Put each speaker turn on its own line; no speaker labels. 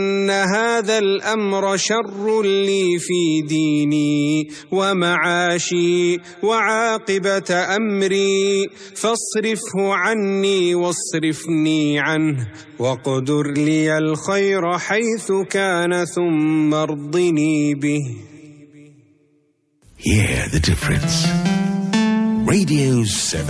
إن هذا الأمر شر لي في ديني ومعاشي وعاقبة أمري، فاصرفه عني واصرفني عنه، واقدر لي الخير حيث كان ثم ارضني به.
Hear the difference. Radio 7.